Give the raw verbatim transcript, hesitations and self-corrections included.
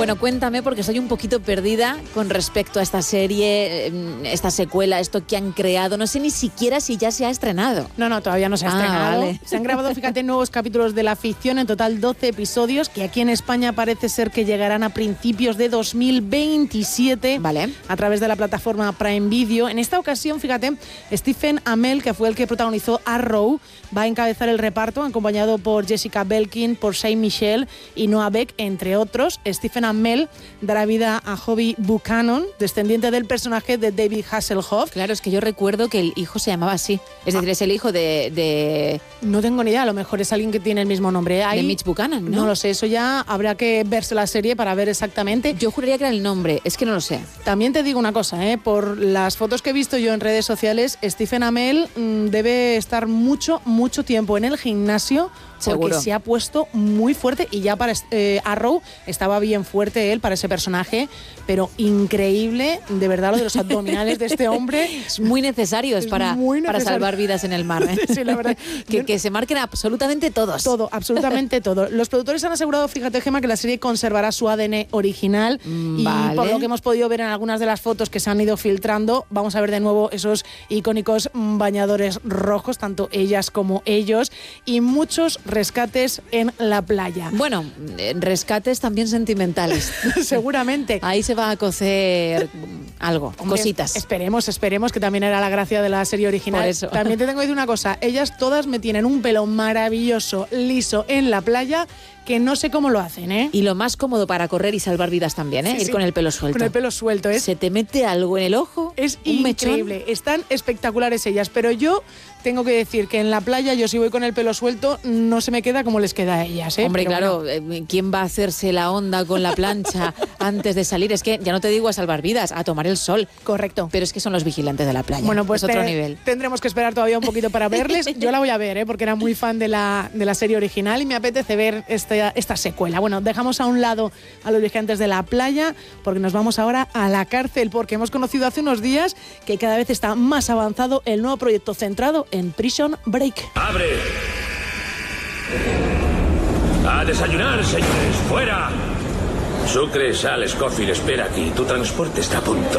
Bueno, cuéntame, porque soy un poquito perdida con respecto a esta serie, esta secuela, esto que han creado. No sé ni siquiera si ya se ha estrenado. No, no, todavía no se ha Ah, estrenado. vale. Se han grabado, fíjate, nuevos capítulos de la ficción, en total doce episodios, que aquí en España parece ser que llegarán a principios de dos mil veintisiete. Vale. A través de la plataforma Prime Video. En esta ocasión, fíjate, Stephen Amell, que fue el que protagonizó Arrow, va a encabezar el reparto, acompañado por Jessica Belkin, por Saint Michel y Noah Beck, entre otros. Stephen Amell dará vida a Hobie Buchanan, descendiente del personaje de David Hasselhoff. Claro, es que yo recuerdo que el hijo se llamaba así. Es decir, Ah. es el hijo de, de, No tengo ni idea, a lo mejor es alguien que tiene el mismo nombre. Ahí, de Mitch Buchanan, ¿no? No lo sé, eso ya habrá que verse la serie para ver exactamente. Yo juraría que era el nombre, es que no lo sé. También te digo una cosa, ¿eh? Por las fotos que he visto yo en redes sociales, Stephen Amell mmm, debe estar mucho, mucho tiempo en el gimnasio. Porque Seguro. se ha puesto muy fuerte y ya para eh, Arrow estaba bien fuerte él para ese personaje, pero increíble, de verdad, lo de los abdominales de este hombre. Es muy necesario es Es para, muy para necesario. salvar vidas en el mar. ¿eh? Sí, la verdad. que, Yo- que se marquen absolutamente todos. Todo, absolutamente todo. Los productores han asegurado, fíjate, Gemma, que la serie conservará su A D N original Mm, y vale. por lo que hemos podido ver en algunas de las fotos que se han ido filtrando, vamos a ver de nuevo esos icónicos mm, bañadores rojos, tanto ellas como ellos, y muchos rescates en la playa. Bueno, eh, rescates también sentimentales. Seguramente. Ahí se va a cocer algo, Hombre, cositas. Esperemos, esperemos, que también era la gracia de la serie original. Por eso. También te tengo que decir una cosa, ellas todas me tienen un pelo maravilloso, liso en la playa, que no sé cómo lo hacen, ¿eh? Y lo más cómodo para correr y salvar vidas también, ¿eh? Sí, Ir sí. con el pelo suelto. Con el pelo suelto, ¿eh? Se te mete algo en el ojo, Es un mechón. increíble, están espectaculares ellas, pero yo tengo que decir que en la playa yo si voy con el pelo suelto no se me queda como les queda a ellas, ¿eh? Hombre, Pero claro, bueno. eh, ¿quién va a hacerse la onda con la plancha antes de salir? Es que ya no te digo a salvar vidas, a tomar el sol. Correcto. Pero es que son los vigilantes de la playa. Bueno, pues es otro te- nivel. tendremos que esperar todavía un poquito para verles. Yo la voy a ver, ¿eh? Porque era muy fan de la, de la serie original y me apetece ver esta, esta secuela. Bueno, dejamos a un lado a los vigilantes de la playa porque nos vamos ahora a la cárcel, porque hemos conocido hace unos días que cada vez está más avanzado el nuevo proyecto centrado en Prison Break. ¡Abre! ¡A desayunar, señores! ¡Fuera! Sucre, Sal, Scofield, espera aquí. Tu transporte está a punto.